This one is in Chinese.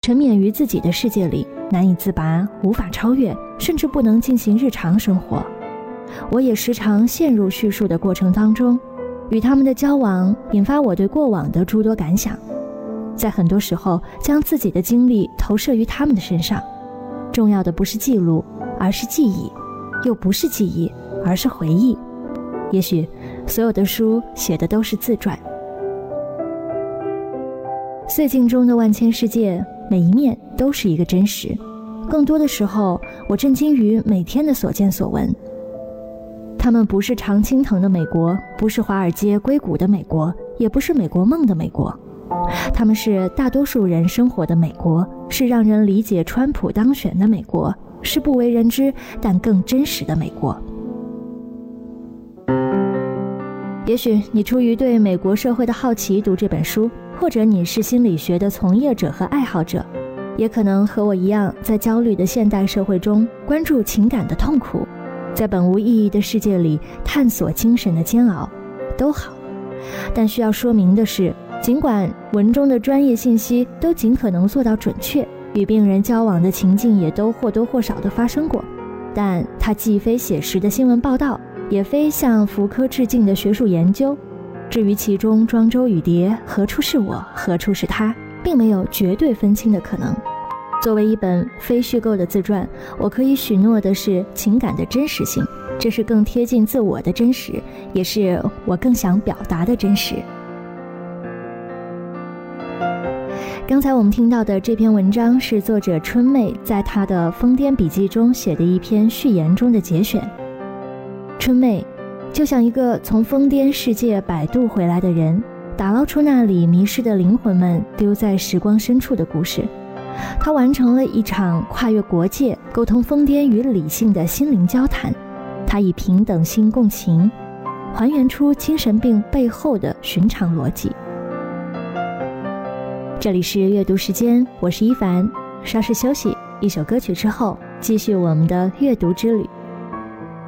沉湎于自己的世界里，难以自拔，无法超越，甚至不能进行日常生活。我也时常陷入叙述的过程当中，与他们的交往引发我对过往的诸多感想，在很多时候将自己的经历投射于他们的身上。重要的不是记录，而是记忆，又不是记忆，而是回忆。也许所有的书写的都是自传。岁镜中的万千世界，每一面都是一个真实。更多的时候，我震惊于每天的所见所闻。他们不是常青藤的美国，不是华尔街硅谷的美国，也不是美国梦的美国。他们是大多数人生活的美国，是让人理解川普当选的美国，是不为人知但更真实的美国。也许你出于对美国社会的好奇读这本书，或者你是心理学的从业者和爱好者，也可能和我一样，在焦虑的现代社会中关注情感的痛苦，在本无意义的世界里探索精神的煎熬，都好。但需要说明的是，尽管文中的专业信息都尽可能做到准确，与病人交往的情境也都或多或少地发生过，但它既非写实的新闻报道，也非向福柯致敬的学术研究。至于其中庄周与蝶，何处是我，何处是他，并没有绝对分清的可能。作为一本非虚构的自传，我可以许诺的是情感的真实性，这是更贴近自我的真实，也是我更想表达的真实。刚才我们听到的这篇文章是作者春妹在她的《疯癫笔记》中写的一篇序言中的节选。春妹就像一个从疯癫世界摆渡回来的人，打捞出那里迷失的灵魂们丢在时光深处的故事。他完成了一场跨越国界、沟通疯癫与理性的心灵交谈。他以平等心共情，还原出精神病背后的寻常逻辑。这里是阅读时间，我是一凡，稍事休息，一首歌曲之后，继续我们的阅读之旅。